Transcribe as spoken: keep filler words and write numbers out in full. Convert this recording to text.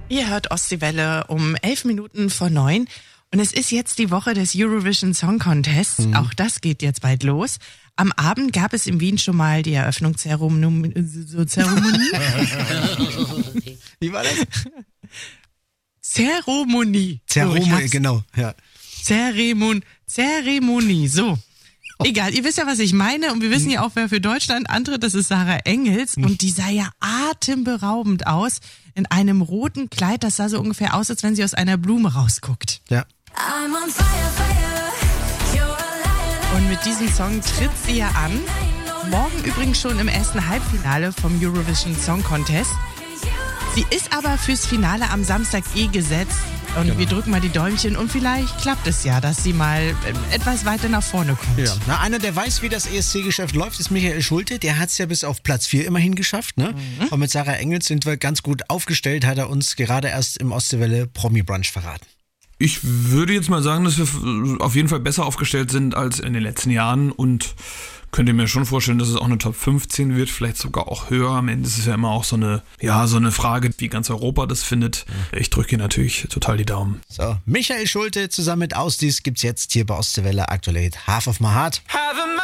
Ihr hört Ostseewelle um elf Minuten vor neun und es ist jetzt die Woche des Eurovision Song Contests. Mhm. Auch das geht jetzt bald los. Am Abend gab es in Wien schon mal die Eröffnungszeremonie. Zeremonie? Wie war das? Zeremonie. Zeremonie, so, genau, ja. Zeremon Zeremonie, so. Egal, ihr wisst ja, was ich meine und wir wissen ja auch, wer für Deutschland antritt, das ist Sarah Engels und die sah ja atemberaubend aus in einem roten Kleid, das sah so ungefähr aus, als wenn sie aus einer Blume rausguckt. Ja. Und mit diesem Song tritt sie ja an, morgen übrigens schon im ersten Halbfinale vom Eurovision Song Contest. Sie ist aber fürs Finale am Samstag eh gesetzt. Und genau. Wir drücken mal die Däumchen und vielleicht klappt es ja, dass sie mal etwas weiter nach vorne kommt. Ja. Na, einer, der weiß, wie das E S C-Geschäft läuft, ist Michael Schulte. Der hat es ja bis auf Platz vier immerhin geschafft. Ne? Mhm. Und mit Sarah Engels sind wir ganz gut aufgestellt, hat er uns gerade erst im Ostseewelle Promi-Brunch verraten. Ich würde jetzt mal sagen, dass wir auf jeden Fall besser aufgestellt sind als in den letzten Jahren und könnte mir schon vorstellen, dass es auch eine Top fünfzehn wird, vielleicht sogar auch höher. Am Ende ist es ja immer auch so eine, ja, so eine Frage, wie ganz Europa das findet. Ich drücke hier natürlich total die Daumen. So, Michael Schulte zusammen mit Ausdies gibt's jetzt hier bei Ostseewelle aktuell Half of My Heart.